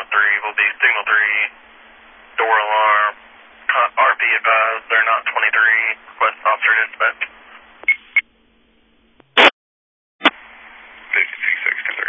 3 will be signal 3, door alarm, RP advised, they're not 23, request officer dispatch.